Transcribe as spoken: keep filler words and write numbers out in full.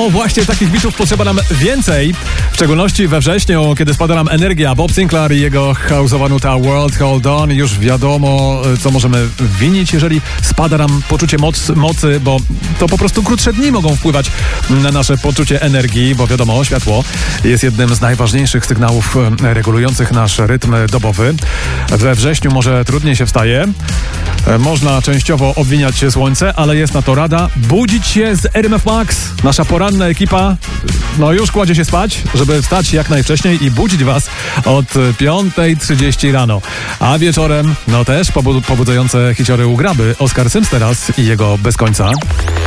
No właśnie, takich bitów potrzeba nam więcej. W szczególności we wrześniu, kiedy spada nam energia. Bob Sinclair i jego house'owa nuta World Hold On. Już wiadomo, co możemy winić, jeżeli spada nam poczucie moc, mocy, bo to po prostu krótsze dni mogą wpływać na nasze poczucie energii, bo wiadomo, światło jest jednym z najważniejszych sygnałów regulujących nasz rytm dobowy. We wrześniu może trudniej się wstaje. Można częściowo obwiniać słońce, ale jest na to rada. Budzić się z R M F Max. Nasza poranna ekipa no już kładzie się spać, żeby wstać jak najwcześniej i budzić was od piąta trzydzieści rano. A wieczorem, no też pobud- pobudzające hiciory u Graby. Oskar Sims teraz i jego Bez końca.